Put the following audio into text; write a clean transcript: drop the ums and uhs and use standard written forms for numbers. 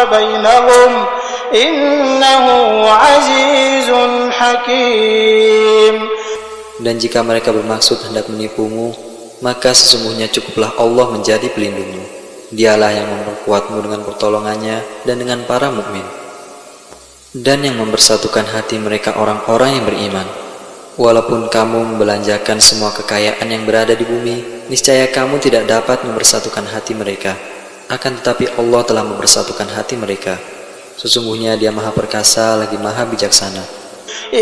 بينهم إنه عزيز حكيم. Dan jika mereka bermaksud hendak menipumu, maka sesungguhnya cukuplah Allah menjadi pelindungmu. Dialah yang memperkuatmu dengan pertolongannya dan dengan para mukmin, dan yang mempersatukan hati mereka orang-orang yang beriman. Walaupun kamu membelanjakan semua kekayaan yang berada di bumi, niscaya kamu tidak dapat mempersatukan hati mereka. Akan tetapi Allah telah mempersatukan hati mereka. Sesungguhnya Dia Maha Perkasa lagi Maha Bijaksana.